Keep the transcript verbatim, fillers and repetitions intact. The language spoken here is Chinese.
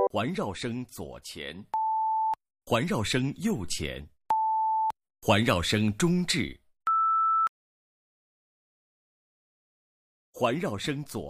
环绕声左前，环绕声右前，环绕声中置，环绕声左。